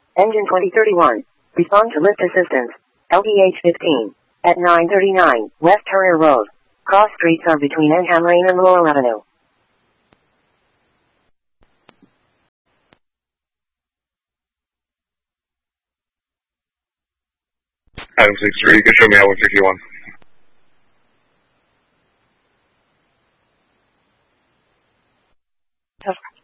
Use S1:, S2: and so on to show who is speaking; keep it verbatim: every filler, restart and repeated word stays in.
S1: Engine twenty thirty-one. Respond to lift assistance. L D H fifteen. At nine thirty-nine, West Terrier Road. Cross streets are between Enham Lane and Laurel Avenue.
S2: Item six three, you can show me out one fifty-one.
S1: Tough.